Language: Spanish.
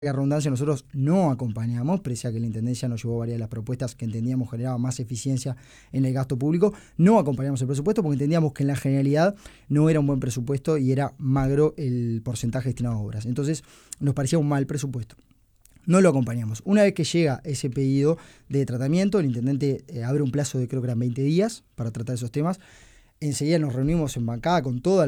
La redundancia, nosotros no acompañamos, pese a que la Intendencia nos llevó varias de las propuestas que entendíamos generaban más eficiencia en el gasto público, no acompañamos el presupuesto porque entendíamos que en la generalidad no era un buen presupuesto y era magro el porcentaje destinado a obras. Entonces nos parecía un mal presupuesto. No lo acompañamos. Una vez que llega ese pedido de tratamiento, el intendente abre un plazo de creo que eran 20 días para tratar esos temas. Enseguida nos reunimos en bancada con toda